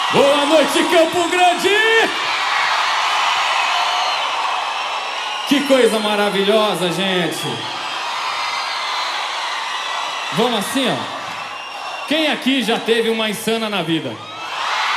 Boa noite, Campo Grande! Que coisa maravilhosa, gente! Vamos assim, ó. Quem aqui já teve uma insana na vida?